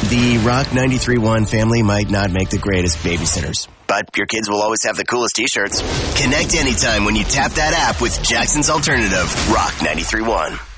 The Rock 93.1 family might not make the greatest babysitters, but your kids will always have the coolest t-shirts. Connect anytime when you tap that app with Jackson's Alternative, Rock 93.1.